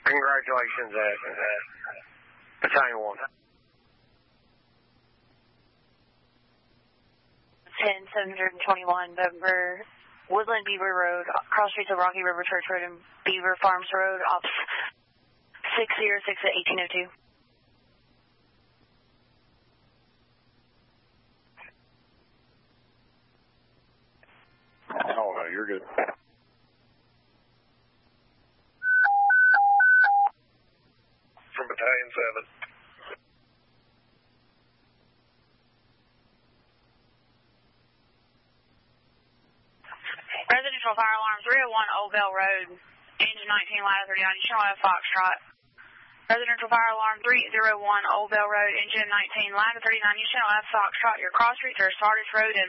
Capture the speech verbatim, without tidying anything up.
Congratulations, uh, uh, Battalion one. ten seven twenty-one, November, Woodland Beaver Road, cross streets of Rocky River Church Road and Beaver Farms Road, ops six zero six at eighteen oh two. Oh, no, you're good. From Battalion seven. Residential fire alarm three oh one Old Bell Road, engine nineteen, ladder thirty-nine, you should have Foxtrot. Residential fire alarm three oh one Old Bell Road, engine nineteen, ladder thirty-nine, you should have Foxtrot. Your cross streets are Sardis Road and